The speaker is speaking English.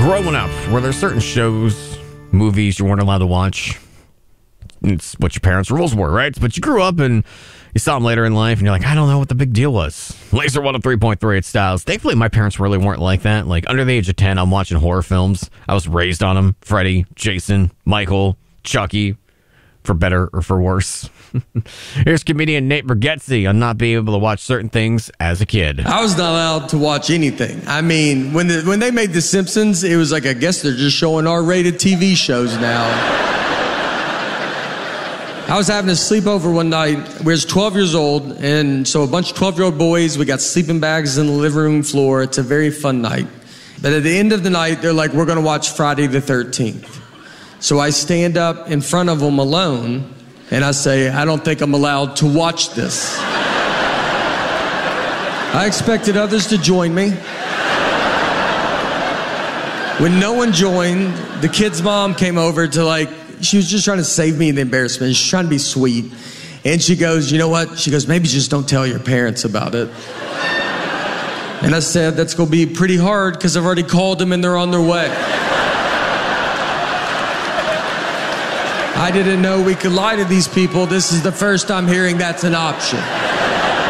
growing up, were there certain shows, movies you weren't allowed to watch? It's what your parents' rules were, right? But you grew up and you saw them later in life, and you're like, I don't know what the big deal was. Laser 103.3 at Styles. Thankfully, my parents really weren't like that. Like, under the age of 10, I'm watching horror films. I was raised on them. Freddy, Jason, Michael, Chucky, for better or for worse. Here's comedian Nate Bargatze on not being able to watch certain things as a kid. I was not allowed to watch anything. I mean, when they made The Simpsons, it was like, I guess they're just showing R-rated TV shows now. I was having a sleepover one night. We was 12 years old, and so a bunch of 12-year-old boys, we got sleeping bags in the living room floor. It's a very fun night. But at the end of the night, they're like, we're going to watch Friday the 13th. So I stand up in front of them alone, and I say, I don't think I'm allowed to watch this. I expected others to join me. When no one joined, the kid's mom came over to she was just trying to save me the embarrassment. She's trying to be sweet. And she goes, you know what? She goes, maybe just don't tell your parents about it. And I said, that's going to be pretty hard because I've already called them and they're on their way. I didn't know we could lie to these people. This is the first I'm hearing that's an option.